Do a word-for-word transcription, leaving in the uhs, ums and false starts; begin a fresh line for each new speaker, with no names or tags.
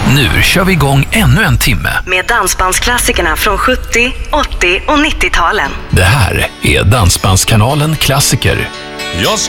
Nu kör vi igång ännu en timme
med dansbandsklassikerna från sjuttio, åttio och nittio-talen.
Det här är Dansbandskanalen Klassiker.
Jag